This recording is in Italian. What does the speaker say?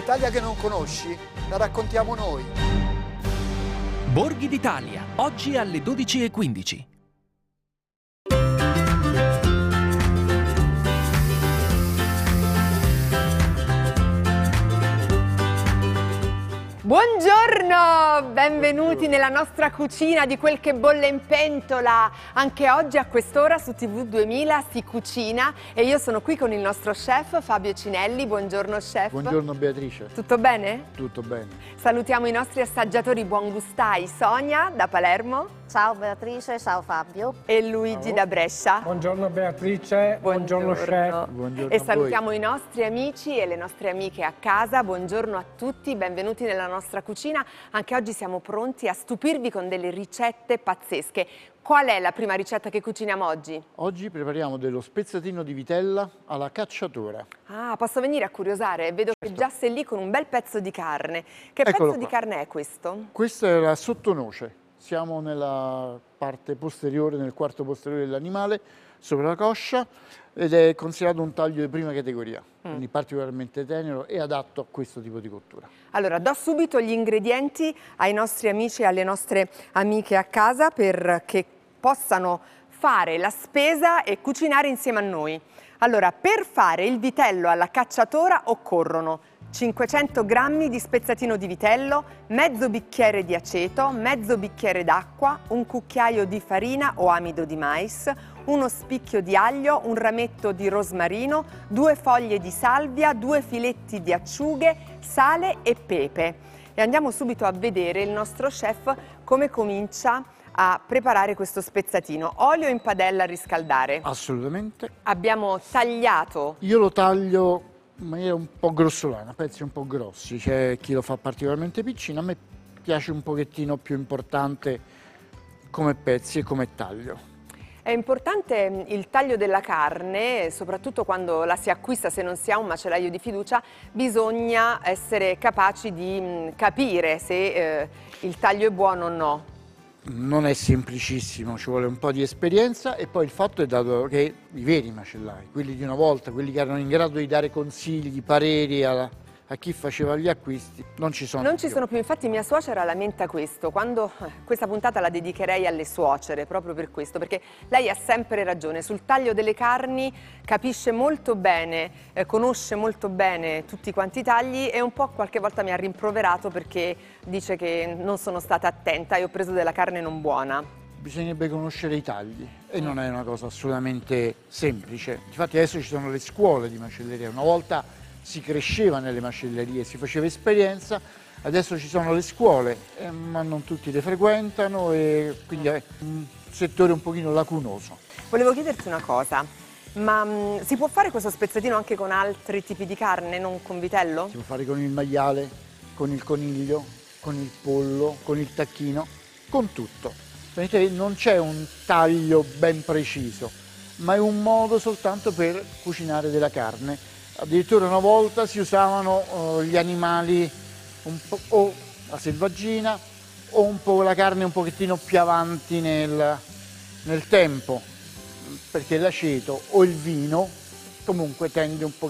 L'Italia che non conosci, la raccontiamo noi. Borghi d'Italia, oggi alle 12:15. Buongiorno, benvenuti nella nostra cucina di quel che bolle in pentola. Anche oggi a quest'ora su TV2000 si cucina e io sono qui con il nostro chef Fabio Cinelli. Buongiorno chef. Buongiorno Beatrice. Tutto bene? Tutto bene. Salutiamo i nostri assaggiatori buongustai, Sonia da Palermo. Ciao Beatrice, ciao Fabio. E Luigi da Brescia. Buongiorno Beatrice, buongiorno chef. Buongiorno E a salutiamo i nostri amici e le nostre amiche a casa. Buongiorno a tutti, benvenuti nella nostra cucina. Anche oggi siamo pronti a stupirvi con delle ricette pazzesche. Qual è la prima ricetta che cuciniamo oggi? Oggi prepariamo dello spezzatino di vitella alla cacciatora. Ah, posso venire a curiosare? Vedo che già sei lì con un bel pezzo di carne. Che Eccolo pezzo di qua. carne è questo? Questa è la sottonoce. Siamo nella parte posteriore, nel quarto posteriore dell'animale, sopra la coscia, ed è considerato un taglio di prima categoria, quindi particolarmente tenero e adatto a questo tipo di cottura. Allora, do subito gli ingredienti ai nostri amici e alle nostre amiche a casa perché possano fare la spesa e cucinare insieme a noi. Allora, per fare il vitello alla cacciatora occorrono 500 g di spezzatino di vitello, mezzo bicchiere di aceto, mezzo bicchiere d'acqua, un cucchiaio di farina o amido di mais, uno spicchio di aglio, un rametto di rosmarino, 2 foglie di salvia, 2 filetti di acciughe, sale e pepe. E andiamo subito a vedere il nostro chef come comincia a preparare questo spezzatino. Olio in padella a riscaldare. Assolutamente. Abbiamo tagliato. Io lo taglio in maniera un po' grossolana, pezzi un po' grossi. C'è chi lo fa particolarmente piccino, a me piace un pochettino più importante come pezzi e come taglio. È importante il taglio della carne, soprattutto quando la si acquista, se non si ha un macellaio di fiducia, bisogna essere capaci di capire se il taglio è buono o no. Non è semplicissimo, ci vuole un po' di esperienza e poi il fatto è dato che i veri macellai, quelli di una volta, quelli che erano in grado di dare consigli, pareri a chi faceva gli acquisti, non ci sono Non più. ci sono più, infatti mia suocera lamenta questo, quando questa puntata la dedicherei alle suocere, proprio per questo, perché lei ha sempre ragione, sul taglio delle carni capisce molto bene, conosce molto bene tutti quanti i tagli e un po' qualche volta mi ha rimproverato perché dice che non sono stata attenta e ho preso della carne non buona. Bisognerebbe conoscere i tagli e non è una cosa assolutamente semplice. Infatti adesso ci sono le scuole di macelleria, una volta si cresceva nelle macellerie, si faceva esperienza, adesso ci sono le scuole, ma non tutti le frequentano e quindi è un settore un pochino lacunoso. Volevo chiederti una cosa, ma si può fare questo spezzatino anche con altri tipi di carne, non con vitello? Si può fare con il maiale, con il coniglio, con il pollo, con il tacchino, con tutto. Vedete, non c'è un taglio ben preciso, ma è un modo soltanto per cucinare della carne. Addirittura una volta si usavano gli animali un po', o la selvaggina o un po' la carne un pochettino più avanti nel tempo, perché l'aceto o il vino comunque tende un po'